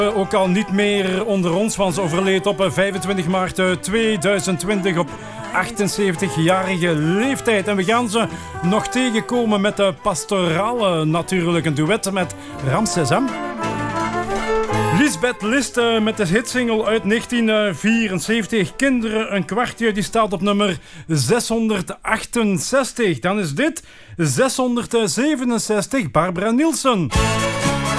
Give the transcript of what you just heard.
Ook al niet meer onder ons, want ze overleed op 25 maart 2020 op 78-jarige leeftijd. En we gaan ze nog tegenkomen met de pastorale, natuurlijk een duet met Ramses, hè? Lisbeth List met de hitsingle uit 1974. Kinderen, een kwartje, die staat op nummer 668. Dan is dit 667, Barbara Nielsen.